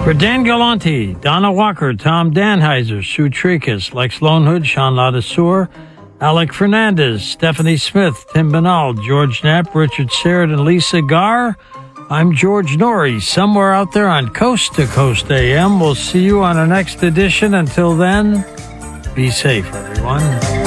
For Dan Galante, Donna Walker, Tom Danheiser, Sue Tricus, Lex Lonehood, Sean Ladassour, Alec Fernandez, Stephanie Smith, Tim Banal, George Knapp, Richard Serrett, and Lisa Garr, I'm George Norrie, somewhere out there on Coast to Coast AM. We'll see you on our next edition. Until then, be safe, everyone.